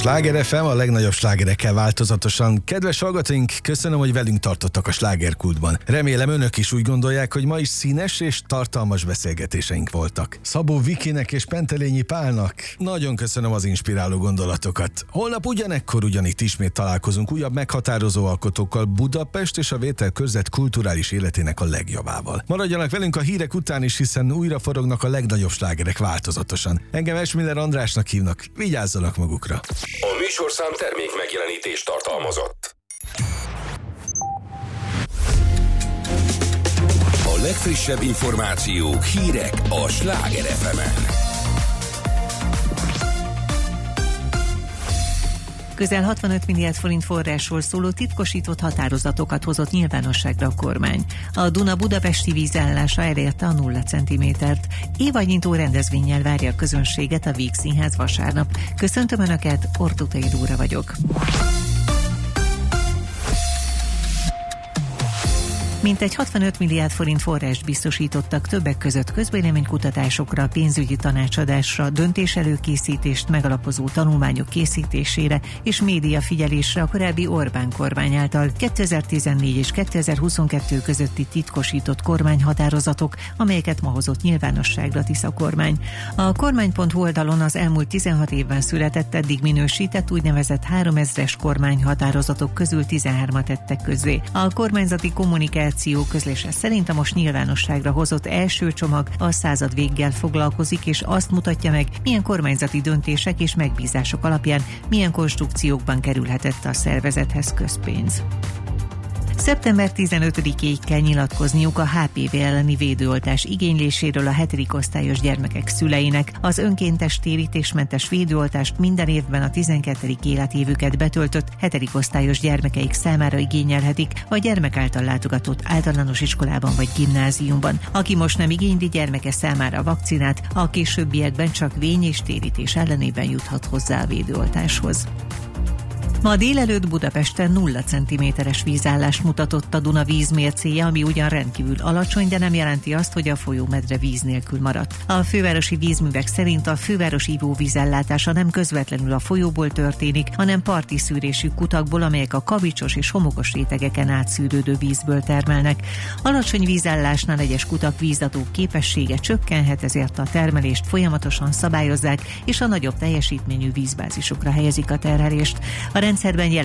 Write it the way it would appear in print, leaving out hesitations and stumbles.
Sláger FM, a legnagyobb slágerekkel változatosan. Kedves hallgatóink, köszönöm, hogy velünk tartottak a slágerkultban. Remélem önök is úgy gondolják, hogy ma is színes és tartalmas beszélgetéseink voltak. Szabó Vikinek és Pentelényi Pálnak nagyon köszönöm az inspiráló gondolatokat. Holnap ugyanekkor ugyanitt ismét találkozunk újabb meghatározó alkotókkal Budapest és a Vételkörzet kulturális életének a legjavával. Maradjanak velünk a hírek után is, hiszen újra forognak a legnagyobb slágerek változatosan. Engem Esmiller Andrásnak hívnak, vigyázzanak magukra. A műsorszám termék megjelenítést tartalmazott. A legfrissebb információk, hírek a Sláger FM-en. Közel 65 milliárd forint forrásról szóló titkosított határozatokat hozott nyilvánosságra a kormány. A Duna budapesti vízállása elérte a 0 centimétert. Évadnyitó rendezvénnyel várja a közönséget a Víg Színház vasárnap. Köszöntöm Önöket, Ortutai Dóra vagyok. Mintegy 65 milliárd forint forrást biztosítottak többek között közvéleménykutatásokra, pénzügyi tanácsadásra, döntéselőkészítést megalapozó tanulmányok készítésére és médiafigyelésre a korábbi Orbán kormány által 2014 és 2022 közötti titkosított kormányhatározatok, amelyeket ma hozott nyilvánosságra Tisza kormány. A kormány.hu oldalon az elmúlt 16 évben született, eddig minősített úgynevezett 3000-es kormányhatározatok közül 13-at tettek közzé. A kormányzati kommunikáció közlése szerint a most nyilvánosságra hozott első csomag a század véggel foglalkozik, és azt mutatja meg, milyen kormányzati döntések és megbízások alapján milyen konstrukciókban kerülhetett a szervezethez közpénz. Szeptember 15-ig kell nyilatkozniuk a HPV elleni védőoltás igényléséről a 7. osztályos gyermekek szüleinek. Az önkéntes térítésmentes védőoltást minden évben a 12. életévüket betöltött 7. osztályos gyermekeik számára igényelhetik a gyermek által látogatott általános iskolában vagy gimnáziumban. Aki most nem igényli gyermeke számára a vakcinát, a későbbiekben csak vény és térítés ellenében juthat hozzá a védőoltáshoz. Ma délelőtt Budapesten 0 cm-es vízállást mutatott a Duna vízmércéje, ami ugyan rendkívül alacsony, de nem jelenti azt, hogy a folyómedre víz nélkül maradt. A fővárosi vízművek szerint a főváros ivóvízellátása nem közvetlenül a folyóból történik, hanem parti szűrésű kutakból, amelyek a kavicsos és homokos rétegeken átszűrődő vízből termelnek. Alacsony vízállásnál egyes kutak vízadó képessége csökkenhet, ezért a termelést folyamatosan szabályozzák, és a nagyobb teljesítményű vízbázisokra helyezik a terhelést. A rendszerben